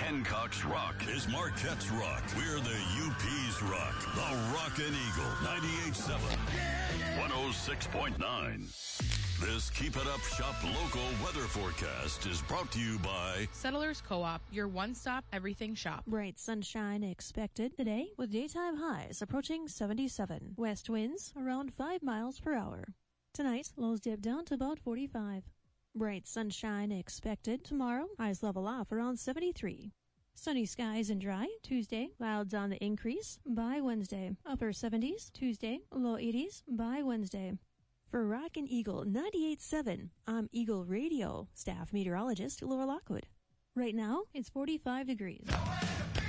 Hancock's Rock is Marquette's Rock. We're the UP's Rock. The Rockin' Eagle, 98.7, 106.9. This Keep It Up Shop local weather forecast is brought to you by Settlers Co-op, your one-stop everything shop. Bright sunshine expected today with daytime highs approaching 77. West winds around 5 miles per hour. Tonight, lows dip down to about 45. Bright sunshine expected tomorrow. Highs level off around 73. Sunny skies and dry Tuesday. Clouds on the increase by Wednesday. Upper 70s Tuesday. Low 80s by Wednesday. For Rockin' Eagle 98.7, I'm Eagle Radio staff meteorologist Laura Lockwood. Right now, it's 45 degrees.